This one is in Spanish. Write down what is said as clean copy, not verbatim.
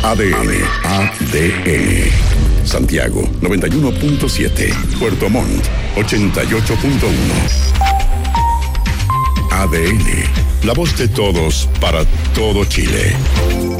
ADN. Santiago 91.7. Puerto Montt 88.1. ADN. La voz de todos para todo Chile.